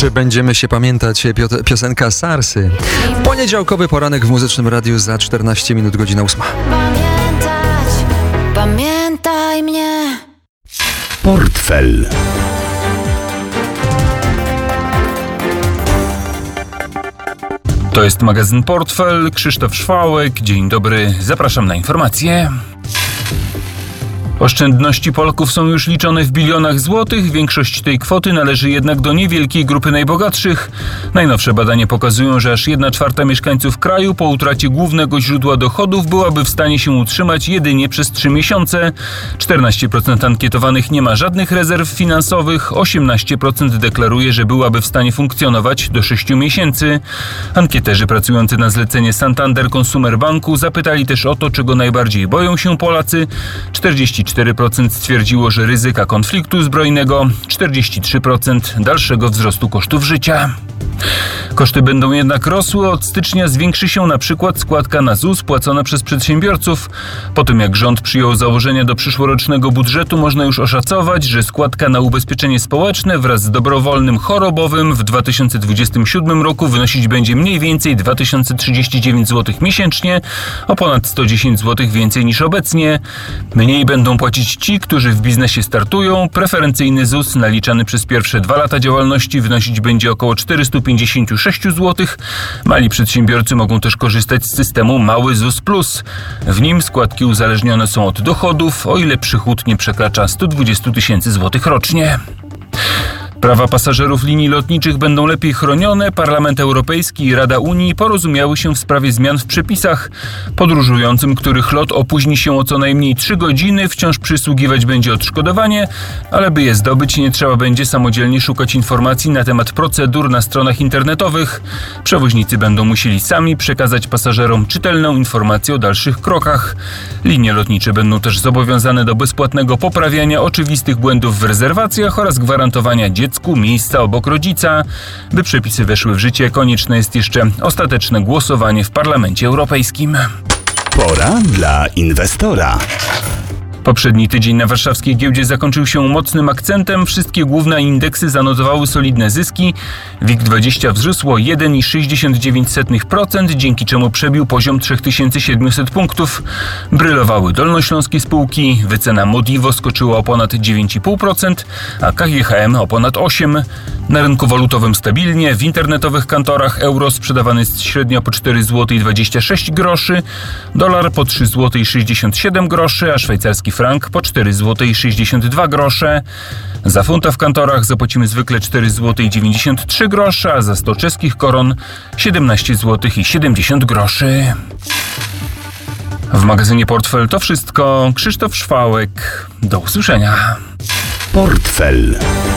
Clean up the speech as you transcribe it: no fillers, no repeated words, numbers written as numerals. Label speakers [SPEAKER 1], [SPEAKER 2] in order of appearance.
[SPEAKER 1] Czy będziemy się pamiętać? Piosenka Sarsy. Poniedziałkowy poranek w Muzycznym Radiu za 14 minut, godzina 8.
[SPEAKER 2] Pamiętaj mnie.
[SPEAKER 3] Portfel.
[SPEAKER 4] To jest magazyn Portfel, Krzysztof Szwałek. Dzień dobry, zapraszam na informacje. Oszczędności Polaków są już liczone w bilionach złotych. Większość tej kwoty należy jednak do niewielkiej grupy najbogatszych. Najnowsze badania pokazują, że aż 1/4 mieszkańców kraju po utracie głównego źródła dochodów byłaby w stanie się utrzymać jedynie przez 3 miesiące. 14% ankietowanych nie ma żadnych rezerw finansowych. 18% deklaruje, że byłaby w stanie funkcjonować do 6 miesięcy. Ankieterzy pracujący na zlecenie Santander Consumer Banku zapytali też o to, czego najbardziej boją się Polacy. 44% stwierdziło, że ryzyka konfliktu zbrojnego, 43% dalszego wzrostu kosztów życia. Koszty będą jednak rosły. Od stycznia zwiększy się na przykład składka na ZUS płacona przez przedsiębiorców. Po tym jak rząd przyjął założenia do przyszłorocznego budżetu, można już oszacować, że składka na ubezpieczenie społeczne wraz z dobrowolnym chorobowym w 2027 roku wynosić będzie mniej więcej 2039 zł miesięcznie, o ponad 110 zł więcej niż obecnie. Mniej będą płacić ci, którzy w biznesie startują. Preferencyjny ZUS naliczany przez pierwsze 2 lata działalności wynosić będzie około 456 zł. Mali przedsiębiorcy mogą też korzystać z systemu Mały ZUS Plus. W nim składki uzależnione są od dochodów, o ile przychód nie przekracza 120 000 złotych rocznie. Prawa pasażerów linii lotniczych będą lepiej chronione. Parlament Europejski i Rada Unii porozumiały się w sprawie zmian w przepisach. Podróżującym, których lot opóźni się o co najmniej 3 godziny, wciąż przysługiwać będzie odszkodowanie, ale by je zdobyć, nie trzeba będzie samodzielnie szukać informacji na temat procedur na stronach internetowych. Przewoźnicy będą musieli sami przekazać pasażerom czytelną informację o dalszych krokach. Linie lotnicze będą też zobowiązane do bezpłatnego poprawiania oczywistych błędów w rezerwacjach oraz gwarantowania dziecku miejsca obok rodzica. By przepisy weszły w życie, konieczne jest jeszcze ostateczne głosowanie w Parlamencie Europejskim.
[SPEAKER 3] Pora dla inwestora.
[SPEAKER 4] Poprzedni tydzień na warszawskiej giełdzie zakończył się mocnym akcentem. Wszystkie główne indeksy zanotowały solidne zyski. WIG20 wzrósł o 1,69%, dzięki czemu przebił poziom 3700 punktów. Brylowały dolnośląskie spółki. Wycena Modivo skoczyła o ponad 9,5%, a KGHM o ponad 8%. Na rynku walutowym stabilnie. W internetowych kantorach euro sprzedawany jest średnio po 4,26 zł, dolar po 3,67 zł, a szwajcarski frank po 4,62 zł. Za funta w kantorach zapłacimy zwykle 4,93 zł, a za 100 czeskich koron 17,70 zł. W magazynie Portfel to wszystko. Krzysztof Szwałek. Do usłyszenia.
[SPEAKER 3] Portfel.